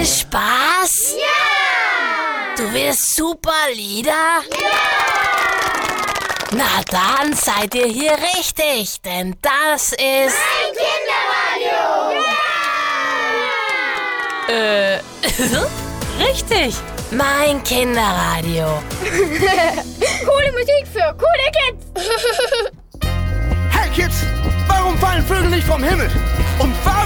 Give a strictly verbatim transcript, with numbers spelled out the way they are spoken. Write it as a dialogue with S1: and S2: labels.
S1: viel Spaß?
S2: Ja!
S1: Du willst super Lieder?
S2: Ja!
S1: Na dann seid ihr hier richtig, denn das ist...
S2: Mein Kinderradio!
S1: Ja! Äh, richtig, mein Kinderradio.
S2: Coole Musik für coole Kids!
S3: Hey Kids, warum fallen Vögel nicht vom Himmel? Und warum